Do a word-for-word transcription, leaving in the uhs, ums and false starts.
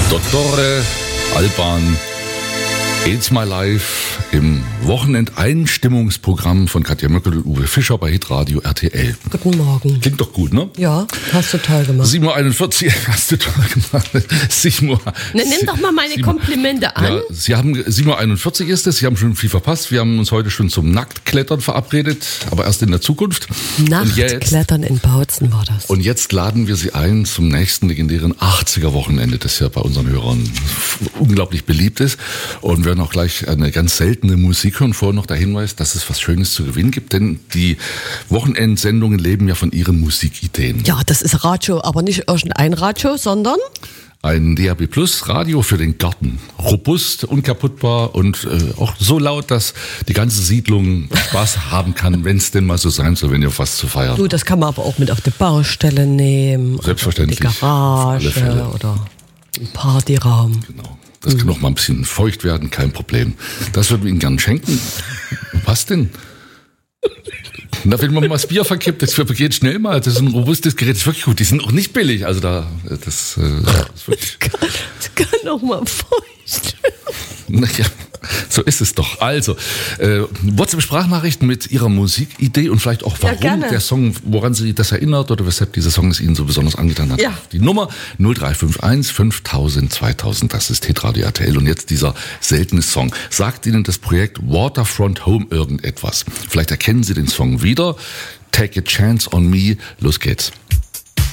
Dottore Alban, It's My Life im Wochenendeinstimmungsprogramm von Katja Möckel und Uwe Fischer bei Hitradio R T L. Guten Morgen. Klingt doch gut, ne? Ja, hast du toll gemacht. sieben Uhr einundvierzig, hast du toll gemacht. sieben Uhr. Ne, nimm doch mal meine Komplimente an. Ja, Sie haben, sieben Uhr einundvierzig ist es, Sie haben schon viel verpasst. Wir haben uns heute schon zum Nacktklettern verabredet, aber erst in der Zukunft. Nacktklettern in Bautzen war das. Und jetzt laden wir Sie ein zum nächsten legendären achtziger-Wochenende, das ja bei unseren Hörern unglaublich beliebt ist. Und wir werden auch gleich eine ganz seltene Musik hören. Vorher noch der Hinweis, dass es was Schönes zu gewinnen gibt, denn die Wochenendsendungen leben ja von ihren Musikideen. Ja, das ist Radio, aber nicht irgendein Radio, sondern ein D A B Plus Radio für den Garten. Robust, unkaputtbar und äh, auch so laut, dass die ganze Siedlung Spaß haben kann, wenn es denn mal so sein soll, wenn ihr was zu feiern. Du, das kann man aber auch mit auf die Baustelle nehmen. Selbstverständlich. Die Garage oder ein Partyraum. Genau. Das kann auch mal ein bisschen feucht werden, kein Problem. Das würden wir Ihnen gerne schenken. Was denn? Na, wenn man mal das Bier verkippt, das geht schnell mal. Das ist ein robustes Gerät, das ist wirklich gut. Die sind auch nicht billig. Also da, das, äh, das ist wirklich. Das kann, das kann auch mal feucht werden. Naja, so ist es doch. Also, äh, WhatsApp-Sprachnachrichten mit Ihrer Musikidee und vielleicht auch warum ja, der Song, woran Sie das erinnert oder weshalb dieser Song es Ihnen so besonders angetan hat. Ja. Die Nummer null drei fünf eins fünftausend zweitausend, das ist Hitradio R T L. Und jetzt dieser seltene Song. Sagt Ihnen das Projekt Waterfront Home irgendetwas? Vielleicht erkennen Sie den Song wieder. Take a Chance on Me. Los geht's.